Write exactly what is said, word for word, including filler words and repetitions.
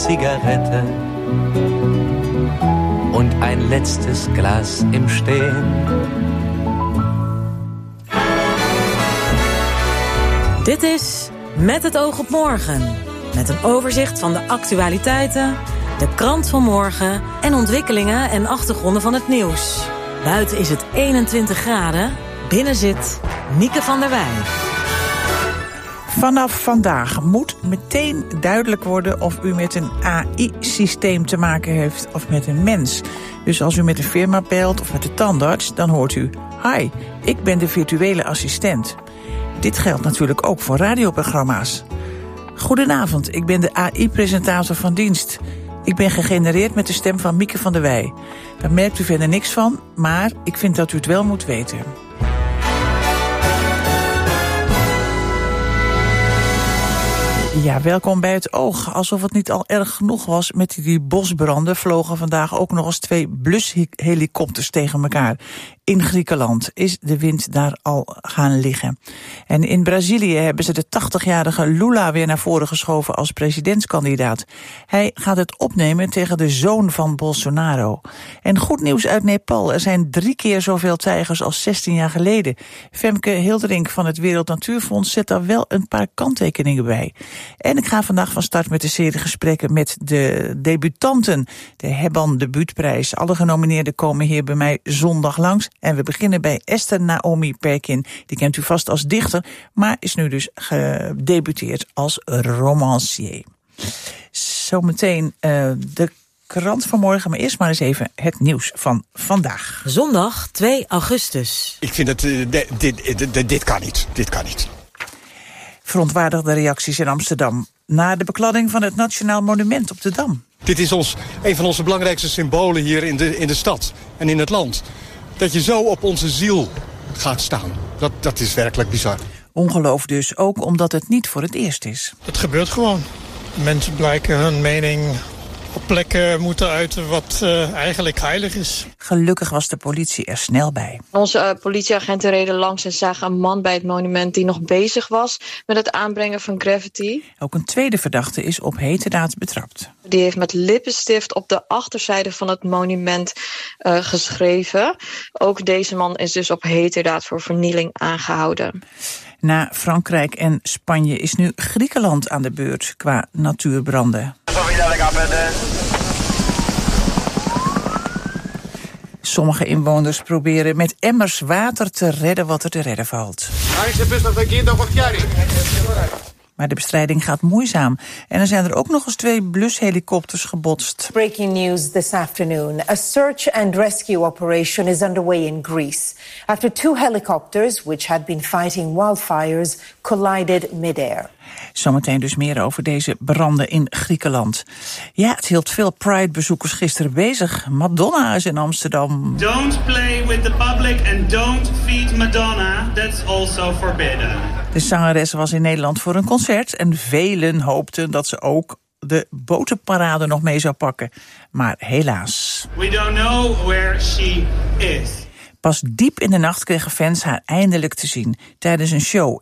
Zigarette und ein letztes Glas im Stehen. Dit is Met het oog op morgen. Met een overzicht van de actualiteiten, de krant van morgen en ontwikkelingen en achtergronden van het nieuws. Buiten is het eenentwintig graden, binnen zit Mieke van der Wij. Vanaf vandaag moet meteen duidelijk worden of u met een A I-systeem te maken heeft of met een mens. Dus als u met een firma belt of met de tandarts, dan hoort u: hi, ik ben de virtuele assistent. Dit geldt natuurlijk ook voor radioprogramma's. Goedenavond, ik ben de A I-presentator van dienst. Ik ben gegenereerd met de stem van Mieke van der Wij. Daar merkt u verder niks van, maar ik vind dat u het wel moet weten. Ja, welkom bij het oog. Alsof het niet al erg genoeg was met die bosbranden, vlogen vandaag ook nog eens twee blushelikopters tegen elkaar. In Griekenland is de wind daar al gaan liggen. En in Brazilië hebben ze de tachtigjarige Lula weer naar voren geschoven als presidentskandidaat. Hij gaat het opnemen tegen de zoon van Bolsonaro. En goed nieuws uit Nepal. Er zijn drie keer zoveel tijgers als zestien jaar geleden. Femke Hilderink van het Wereld Natuurfonds zet daar wel een paar kanttekeningen bij. En ik ga vandaag van start met een serie gesprekken met de debutanten. De Hebban Debuutprijs. Alle genomineerden komen hier bij mij zondag langs. En we beginnen bij Esther Naomi Perkin. Die kent u vast als dichter, maar is nu dus gedebuteerd als romancier. Zometeen uh, de krant van morgen, maar eerst maar eens even het nieuws van vandaag. Zondag twee augustus. Ik vind het, uh, dit, dit, dit, dit kan niet, dit kan niet. Verontwaardigde reacties in Amsterdam na de bekladding van het Nationaal Monument op de Dam. Dit is ons, een van onze belangrijkste symbolen hier in de, in de stad en in het land. Dat je zo op onze ziel gaat staan, dat, dat is werkelijk bizar. Ongeloof dus, ook omdat het niet voor het eerst is. Het gebeurt gewoon. Mensen blijken hun mening op plekken moeten uiten wat uh, eigenlijk heilig is. Gelukkig was de politie er snel bij. Onze uh, politieagenten reden langs en zagen een man bij het monument die nog bezig was met het aanbrengen van graffiti. Ook een tweede verdachte is op heterdaad betrapt. Die heeft met lippenstift op de achterzijde van het monument uh, geschreven. Ook deze man is dus op heterdaad voor vernieling aangehouden. Na Frankrijk en Spanje is nu Griekenland aan de beurt qua natuurbranden. Sommige inwoners proberen met emmers water te redden wat er te redden valt. Maar de bestrijding gaat moeizaam. En er zijn er ook nog eens twee blushelikopters gebotst. Breaking news this afternoon. A search and rescue operation is underway in Greece after two helicopters, which had been fighting wildfires, collided mid-air. Zometeen dus meer over deze branden in Griekenland. Ja, het hield veel Pride-bezoekers gisteren bezig. Madonna is in Amsterdam. Don't play with the public and don't feed Madonna. That's also forbidden. De zangeres was in Nederland voor een concert en velen hoopten dat ze ook de botenparade nog mee zou pakken. Maar helaas. We don't know where she is. Pas diep in de nacht kregen fans haar eindelijk te zien tijdens een show